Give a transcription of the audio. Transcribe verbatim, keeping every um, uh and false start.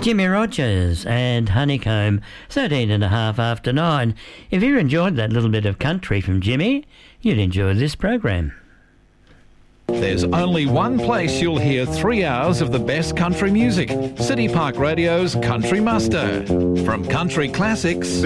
Jimmy Rogers and Honeycomb, thirteen and a half after nine. If you enjoyed that little bit of country from Jimmy, you'd enjoy this program. There's only one place you'll hear three hours of the best country music. City Park Radio's Country Muster. From country classics